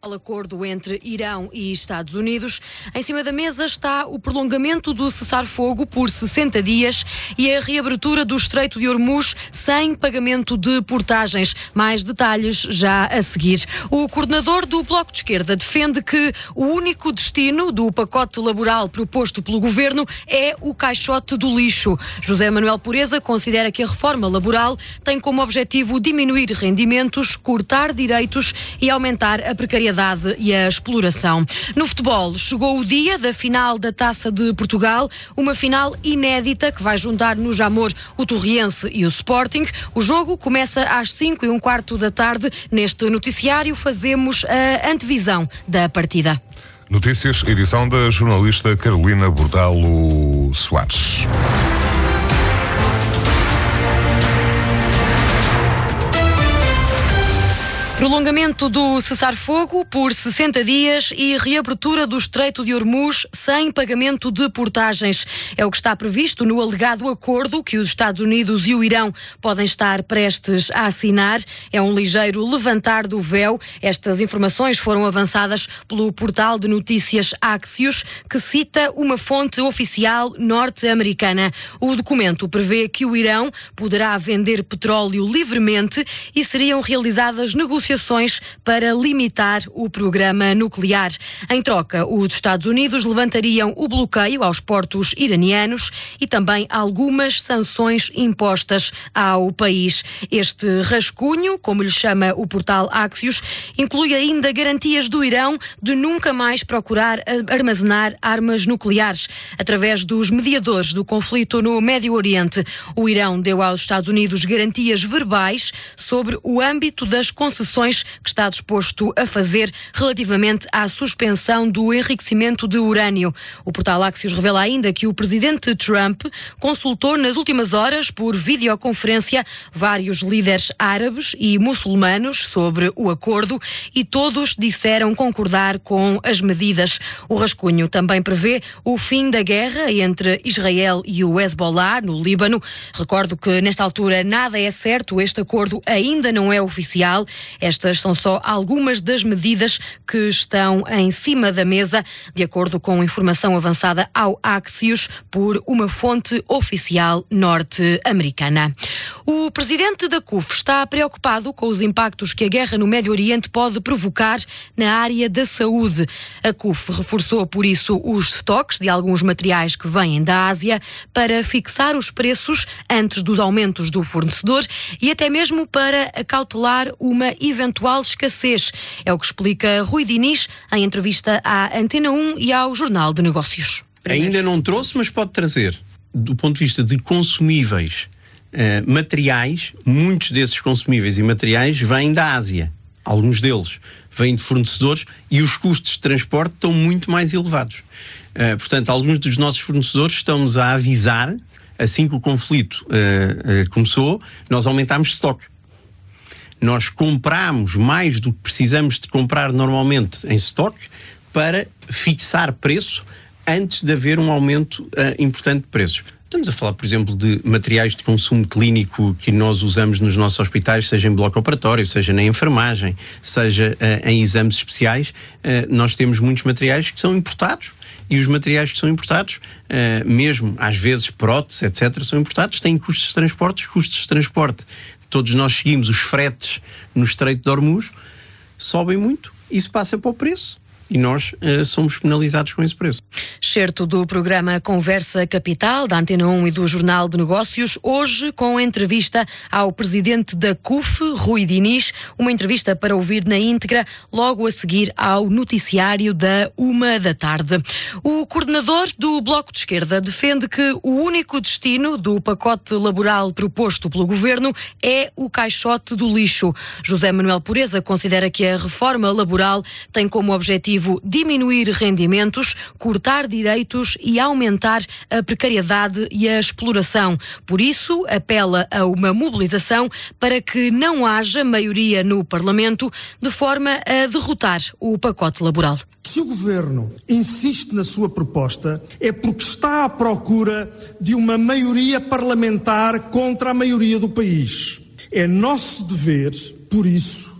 Acordo entre Irão e Estados Unidos. Em cima da mesa está o prolongamento do cessar-fogo por 60 dias e a reabertura do Estreito de Hormuz sem pagamento de portagens. Mais detalhes já a seguir. O coordenador do Bloco de Esquerda defende que o único destino do pacote laboral proposto pelo governo é o caixote do lixo. José Manuel Pureza considera que a reforma laboral tem como objetivo diminuir rendimentos, cortar direitos e aumentar a precariedade e a exploração. No futebol, chegou o dia da final da Taça de Portugal, uma final inédita que vai juntar no Jamor o Torriense e o Sporting. O jogo começa às 5:15 da tarde. Neste noticiário fazemos a antevisão da partida. Notícias, edição da jornalista Carolina Bordalo Soares. Prolongamento do cessar-fogo por 60 dias e reabertura do Estreito de Hormuz sem pagamento de portagens. É o que está previsto no alegado acordo que os Estados Unidos e o Irão podem estar prestes a assinar. É um ligeiro levantar do véu. Estas informações foram avançadas pelo portal de notícias Axios, que cita uma fonte oficial norte-americana. O documento prevê que o Irão poderá vender petróleo livremente e seriam realizadas negociações para limitar o programa nuclear. Em troca, os Estados Unidos levantariam o bloqueio aos portos iranianos e também algumas sanções impostas ao país. Este rascunho, como lhe chama o portal Axios, inclui ainda garantias do Irão de nunca mais procurar armazenar armas nucleares. Através dos mediadores do conflito no Médio Oriente, o Irão deu aos Estados Unidos garantias verbais sobre o âmbito das concessões que está disposto a fazer relativamente à suspensão do enriquecimento de urânio. O portal Axios revela ainda que o presidente Trump consultou nas últimas horas por videoconferência vários líderes árabes e muçulmanos sobre o acordo e todos disseram concordar com as medidas. O rascunho também prevê o fim da guerra entre Israel e o Hezbollah no Líbano. Recordo que nesta altura nada é certo, este acordo ainda não é oficial. Estas são só algumas das medidas que estão em cima da mesa, de acordo com informação avançada ao Axios por uma fonte oficial norte-americana. O presidente da CUF está preocupado com os impactos que a guerra no Médio Oriente pode provocar na área da saúde. A CUF reforçou, por isso, os estoques de alguns materiais que vêm da Ásia para fixar os preços antes dos aumentos do fornecedor e até mesmo para acautelar uma eventual escassez. É o que explica Rui Diniz em entrevista à Antena 1 e ao Jornal de Negócios. Ainda não trouxe, mas pode trazer. Do ponto de vista de consumíveis, materiais, muitos desses consumíveis e materiais vêm da Ásia. Alguns deles vêm de fornecedores e os custos de transporte estão muito mais elevados. Portanto, alguns dos nossos fornecedores estão-nos a avisar, assim que o conflito começou, nós aumentámos estoque. Nós compramos mais do que precisamos de comprar normalmente em estoque para fixar preço antes de haver um aumento importante de preços. Estamos a falar, por exemplo, de materiais de consumo clínico que nós usamos nos nossos hospitais, seja em bloco operatório, seja na enfermagem, seja em exames especiais. Nós temos muitos materiais que são importados e os materiais que são importados, mesmo às vezes próteses, etc., são importados, têm custos de transporte. Os custos de transporte, todos nós seguimos os fretes no Estreito de Hormuz, sobem muito, isso passa para o preço. E nós somos penalizados com esse preço. Certo do programa Conversa Capital, da Antena 1 e do Jornal de Negócios, hoje com entrevista ao presidente da CUF, Rui Diniz, uma entrevista para ouvir na íntegra logo a seguir ao noticiário da 13h. O coordenador do Bloco de Esquerda defende que o único destino do pacote laboral proposto pelo governo é o caixote do lixo. José Manuel Pureza considera que a reforma laboral tem como objetivo diminuir rendimentos, cortar direitos e aumentar a precariedade e a exploração. Por isso, apela a uma mobilização para que não haja maioria no Parlamento de forma a derrotar o pacote laboral. Se o Governo insiste na sua proposta, é porque está à procura de uma maioria parlamentar contra a maioria do país. É nosso dever, por isso,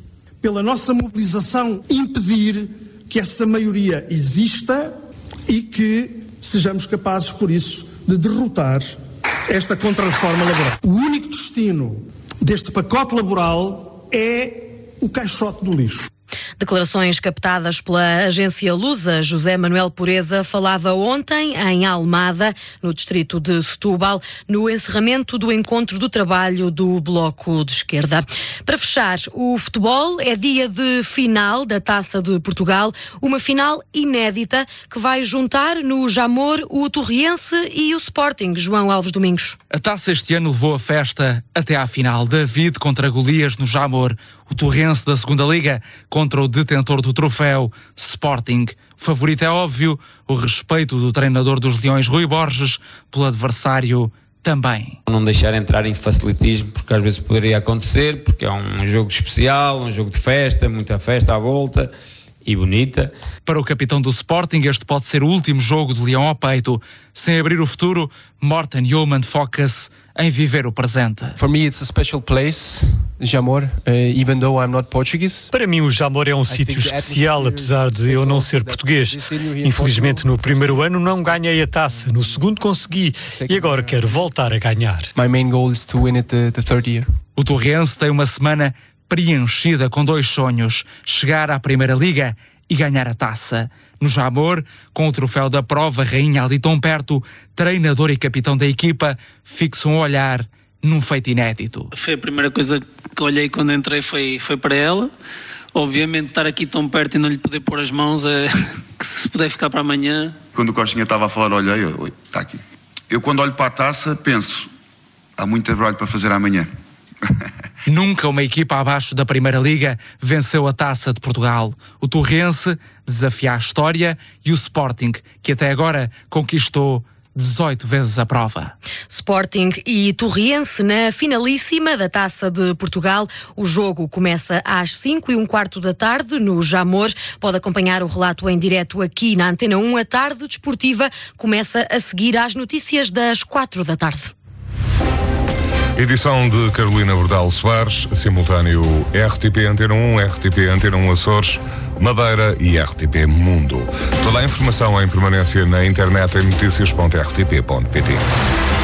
pela nossa mobilização, impedir que essa maioria exista e que sejamos capazes, por isso, de derrotar esta contrarreforma laboral. O único destino deste pacote laboral é o caixote do lixo. Declarações captadas pela agência Lusa. José Manuel Pureza falava ontem em Almada, no distrito de Setúbal, no encerramento do encontro do trabalho do Bloco de Esquerda. Para fechar, o futebol é dia de final da Taça de Portugal, uma final inédita que vai juntar no Jamor o Torriense e o Sporting. João Alves Domingos. A Taça este ano levou a festa até à final. David contra Golias no Jamor. O Torrense da Segunda Liga contra o detentor do troféu, Sporting. O favorito é óbvio, o respeito do treinador dos Leões, Rui Borges, pelo adversário também. Não deixar entrar em facilitismo, porque às vezes poderia acontecer, porque é um jogo especial, um jogo de festa, muita festa à volta e bonita. Para o capitão do Sporting, este pode ser o último jogo de Leão ao peito. Sem abrir o futuro, Morten Hjulmand foca-se em viver o presente. For me it's a special place, Jamor, even though I'm not Portuguese. Para mim o Jamor é um sítio especial, apesar de eu não ser português. Infelizmente no primeiro ano não ganhei a taça, no segundo consegui e agora quero voltar a ganhar. My main goal is to win it the third year. O Torrense tem uma semana preenchida com 2 sonhos: chegar à Primeira Liga e ganhar a taça. No Jamor, com o troféu da prova, rainha ali tão perto, treinador e capitão da equipa fixam um olhar num feito inédito. Foi a primeira coisa que olhei quando entrei, foi para ela. Obviamente estar aqui tão perto e não lhe poder pôr as mãos, que se puder ficar para amanhã. Quando o Costinha estava a falar, olhei, está aqui. Eu quando olho para a taça penso, há muito trabalho para fazer amanhã. Nunca uma equipa abaixo da Primeira Liga venceu a Taça de Portugal. O Torrense desafia a história e o Sporting, que até agora conquistou 18 vezes a prova. Sporting e Torriense na finalíssima da Taça de Portugal. O jogo começa às 5:15 da tarde no Jamor. Pode acompanhar o relato em direto aqui na Antena 1. A tarde desportiva começa a seguir às notícias das 4 da tarde. Edição de Carolina Bordal Soares, simultâneo RTP Antena 1, RTP Antena 1 Açores, Madeira e RTP Mundo. Toda a informação em permanência na internet em noticias.rtp.pt.